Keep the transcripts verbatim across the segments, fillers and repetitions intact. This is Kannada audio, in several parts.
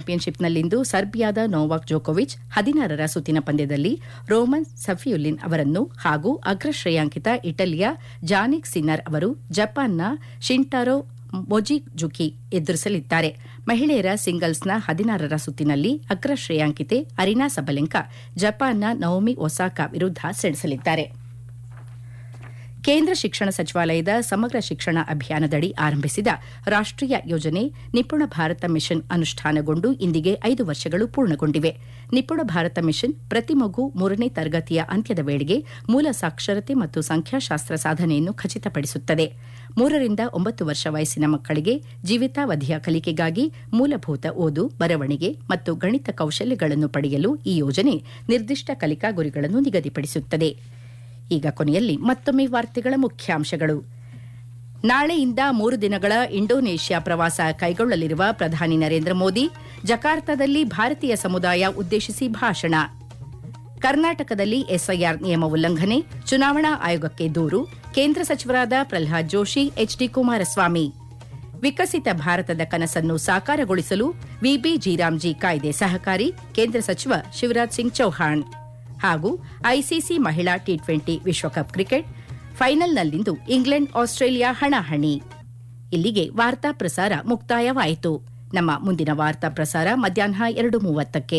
ಚಾಂಪಿಯನ್ಶಿಪ್ನಲ್ಲಿಂದು ಸರ್ಬಿಯಾದ ನೋವಾಕ್ ಜೋಕೋವಿಚ್ ಹದಿನಾರರ ಸುತ್ತಿನ ಪಂದ್ಯದಲ್ಲಿ ರೋಮನ್ ಸಫಿಯುಲಿನ್ ಅವರನ್ನು ಹಾಗೂ ಅಗ್ರ ಶ್ರೇಯಾಂಕಿತ ಇಟಲಿಯ ಜಾನಿಕ್ ಸಿನ್ನರ್ ಅವರು ಜಪಾನ್ನ ಶಿಂಟಾರೋ ಮೊಜಿಜುಕಿ ಎದುರಿಸಲಿದ್ದಾರೆ. ಮಹಿಳೆಯರ ಸಿಂಗಲ್ಸ್ನ ಹದಿನಾರರ ಸುತ್ತಿನಲ್ಲಿ ಅಗ್ರ ಶ್ರೇಯಾಂಕಿತೆ ಅರಿನಾ ಸಬಲೆಂಕಾ ಜಪಾನ್ನ ನವೋಮಿ ಒಸಾಕಾ ವಿರುದ್ಧ ಸೆಣಸಲಿದ್ದಾರೆ. ಕೇಂದ್ರ ಶಿಕ್ಷಣ ಸಚಿವಾಲಯದ ಸಮಗ್ರ ಶಿಕ್ಷಣ ಅಭಿಯಾನದಡಿ ಆರಂಭಿಸಿದ ರಾಷ್ಟೀಯ ಯೋಜನೆ ನಿಪುಣ ಭಾರತ ಮಿಷನ್ ಅನುಷ್ಠಾನಗೊಂಡು ಇಂದಿಗೆ ಐದು ವರ್ಷಗಳು ಪೂರ್ಣಗೊಂಡಿವೆ. ನಿಪುಣ ಭಾರತ ಮಿಷನ್ ಪ್ರತಿ ಮಗು ಮೂರನೇ ತರಗತಿಯ ಅಂತ್ಯದ ವೇಳೆಗೆ ಮೂಲ ಸಾಕ್ಷರತೆ ಮತ್ತು ಸಂಖ್ಯಾಶಾಸ್ತ್ರ ಸಾಧನೆಯನ್ನು ಖಚಿತಪಡಿಸುತ್ತದೆ. ಮೂರರಿಂದ ಒಂಬತ್ತು ವರ್ಷ ವಯಸ್ಸಿನ ಮಕ್ಕಳಿಗೆ ಜೀವಿತಾವಧಿಯ ಕಲಿಕೆಗಾಗಿ ಮೂಲಭೂತ ಓದು, ಬರವಣಿಗೆ ಮತ್ತು ಗಣಿತ ಕೌಶಲ್ಯಗಳನ್ನು ಪಡೆಯಲು ಈ ಯೋಜನೆ ನಿರ್ದಿಷ್ಟ ಕಲಿಕಾ ಗುರಿಗಳನ್ನು ನಿಗದಿಪಡಿಸುತ್ತದೆ. ಈಗ ಕೊನೆಯಲ್ಲಿ ಮತ್ತೊಮ್ಮೆ ವಾರ್ತೆಗಳ ಮುಖ್ಯಾಂಶಗಳು. ನಾಳೆಯಿಂದ ಮೂರು ದಿನಗಳ ಇಂಡೋನೇಷ್ಯಾ ಪ್ರವಾಸ ಕೈಗೊಳ್ಳಲಿರುವ ಪ್ರಧಾನಿ ನರೇಂದ್ರ ಮೋದಿ ಜಕಾರ್ತಾದಲ್ಲಿ ಭಾರತೀಯ ಸಮುದಾಯ ಉದ್ದೇಶಿಸಿ ಭಾಷಣ. ಕರ್ನಾಟಕದಲ್ಲಿ ಎಸ್ಐಆರ್ ನಿಯಮ ಉಲ್ಲಂಘನೆ, ಚುನಾವಣಾ ಆಯೋಗಕ್ಕೆ ದೂರು, ಕೇಂದ್ರ ಸಚಿವರಾದ ಪ್ರಲ್ಹಾದ್ ಜೋಶಿ, ಎಚ್ಡಿ ಕುಮಾರಸ್ವಾಮಿ. ವಿಕಸಿತ ಭಾರತದ ಕನಸನ್ನು ಸಾಕಾರಗೊಳಿಸಲು ವಿಬಿ ಜೀರಾಮ್ಜಿ ಕಾಯ್ದೆ ಸಹಕಾರಿ, ಕೇಂದ್ರ ಸಚಿವ ಶಿವರಾಜ್ ಸಿಂಗ್ ಚೌಹಾಣ್. ಹಾಗೂ ಐಸಿಸಿ ಮಹಿಳಾ ಟಿ ಟ್ವೆಂಟಿ ವಿಶ್ವಕಪ್ ಕ್ರಿಕೆಟ್ ಫೈನಲ್ನಲ್ಲಿಂದು ಇಂಗ್ಲೆಂಡ್ ಆಸ್ಟ್ರೇಲಿಯಾ ಹಣಾಹಣಿ. ಇಲ್ಲಿಗೆ ವಾರ್ತಾ ಪ್ರಸಾರ ಮುಕ್ತಾಯವಾಯಿತು. ನಮ್ಮ ಮುಂದಿನ ವಾರ್ತಾ ಪ್ರಸಾರ ಮಧ್ಯಾಹ್ನ ಎರಡು ಮೂವತ್ತಕ್ಕೆ.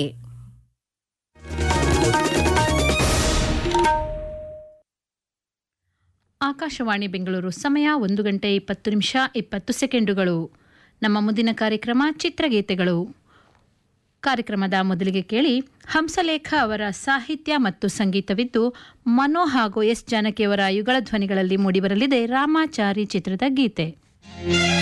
ಆಕಾಶವಾಣಿ ಬೆಂಗಳೂರು. ಸಮಯ ಒಂದು ಗಂಟೆ ಇಪ್ಪತ್ತು ನಿಮಿಷ ಇಪ್ಪತ್ತು ಸೆಕೆಂಡುಗಳು. ನಮ್ಮ ಮುಂದಿನ ಕಾರ್ಯಕ್ರಮ ಚಿತ್ರಗೀತೆಗಳು. ಕಾರ್ಯಕ್ರಮದ ಮೊದಲಿಗೆ ಕೇಳಿ ಹಂಸಲೇಖ ಅವರ ಸಾಹಿತ್ಯ ಮತ್ತು ಸಂಗೀತವಿದ್ದು ಮನೋ ಹಾಗೂ ಎಸ್ ಜಾನಕಿಯವರ ಯುಗಳ ಧ್ವನಿಗಳಲ್ಲಿ ಮೂಡಿಬರಲಿದೆ ರಾಮಾಚಾರಿ ಚಿತ್ರದ ಗೀತೆ.